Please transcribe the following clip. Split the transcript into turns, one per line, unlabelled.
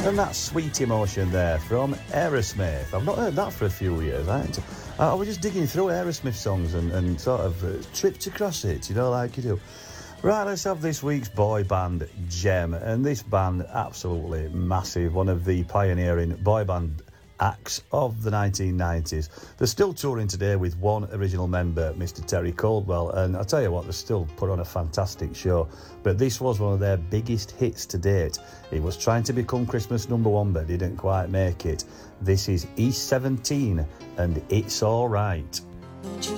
And that Sweet Emotion there from Aerosmith. I've not heard that for a few years. I was just digging through Aerosmith songs and sort of tripped across it, you know, like you do. Right, let's have this week's boy band gem. And this band, absolutely massive. One of the pioneering boy band acts of the 1990s. They're still touring today with one original member, Mr. Terry Caldwell, and I'll tell you what, they still put on a fantastic show. But this was one of their biggest hits to date. It was trying to become Christmas #1 but didn't quite make it. This is E17 and It's Alright.